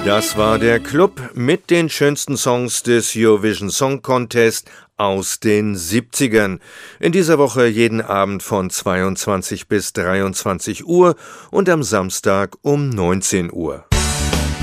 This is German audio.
Das war der Club mit den schönsten Songs des Eurovision Song Contest aus den 70ern. In dieser Woche jeden Abend von 22 bis 23 Uhr und am Samstag um 19 Uhr.